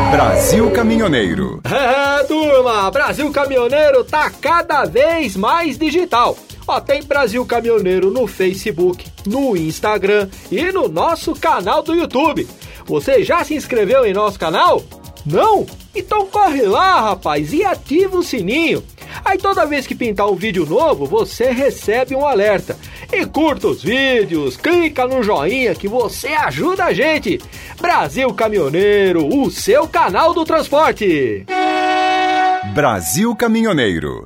Brasil Caminhoneiro. Turma, Brasil Caminhoneiro tá cada vez mais digital. Tem Brasil Caminhoneiro no Facebook, no Instagram e no nosso canal do YouTube. Você já se inscreveu em nosso canal? Não? Então corre lá, rapaz, e ativa o sininho. Aí toda vez que pintar um vídeo novo, você recebe um alerta. E curta os vídeos, clica no joinha que você ajuda a gente. Brasil Caminhoneiro, o seu canal do transporte. Brasil Caminhoneiro.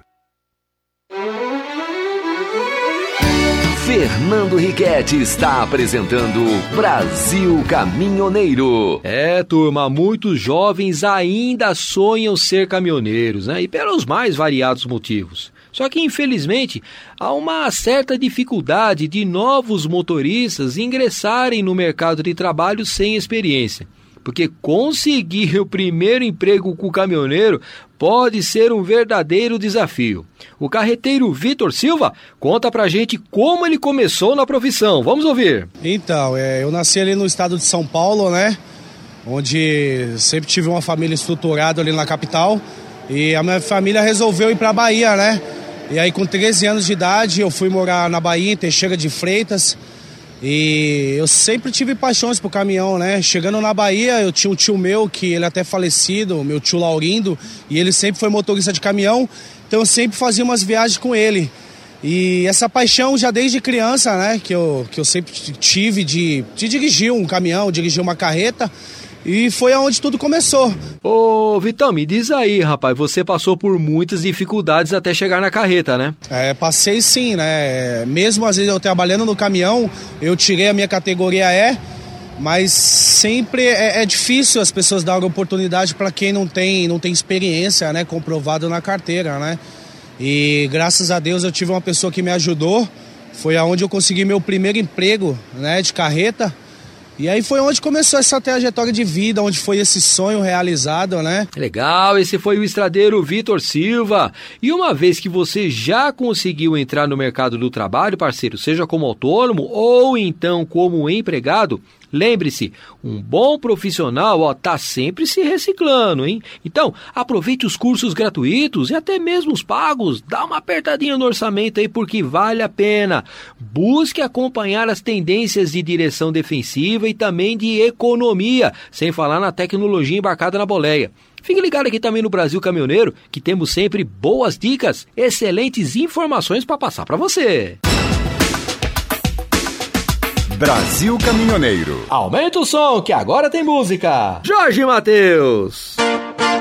Fernando Riquetti está apresentando Brasil Caminhoneiro. Turma, muitos jovens ainda sonham ser caminhoneiros, né? E pelos mais variados motivos. Só que, infelizmente, há uma certa dificuldade de novos motoristas ingressarem no mercado de trabalho sem experiência. Porque conseguir o primeiro emprego com o caminhoneiro pode ser um verdadeiro desafio. O carreteiro Vitor Silva conta pra gente como ele começou na profissão. Vamos ouvir. Então, eu nasci ali no estado de São Paulo, né? Onde sempre tive uma família estruturada ali na capital. E a minha família resolveu ir pra Bahia, né? E aí com 13 anos de idade eu fui morar na Bahia, em Teixeira de Freitas. E eu sempre tive paixões por caminhão, né? Chegando na Bahia, eu tinha um tio meu, que ele é até falecido, meu tio Laurindo, e ele sempre foi motorista de caminhão, então eu sempre fazia umas viagens com ele. E essa paixão já desde criança, né? Que eu sempre tive de dirigir um caminhão, dirigir uma carreta. E foi aonde tudo começou. Ô, Vitão, me diz aí, rapaz, você passou por muitas dificuldades até chegar na carreta, né? Passei sim, né? Mesmo às vezes eu trabalhando no caminhão, eu tirei a minha categoria E, mas sempre é difícil as pessoas darem oportunidade para quem não tem experiência, né? Comprovado na carteira, né? E graças a Deus eu tive uma pessoa que me ajudou, foi aonde eu consegui meu primeiro emprego, né? De carreta. E aí foi onde começou essa trajetória de vida, onde foi esse sonho realizado, né? Legal, esse foi o estradeiro Vitor Silva. E uma vez que você já conseguiu entrar no mercado do trabalho, parceiro, seja como autônomo ou então como empregado, lembre-se, um bom profissional tá sempre se reciclando, hein? Então, aproveite os cursos gratuitos e até mesmo os pagos. Dá uma apertadinha no orçamento aí porque vale a pena. Busque acompanhar as tendências de direção defensiva e também de economia, sem falar na tecnologia embarcada na boleia. Fique ligado aqui também no Brasil Caminhoneiro, que temos sempre boas dicas, excelentes informações para passar para você. Brasil Caminhoneiro. Aumenta o som que agora tem música. Jorge Mateus.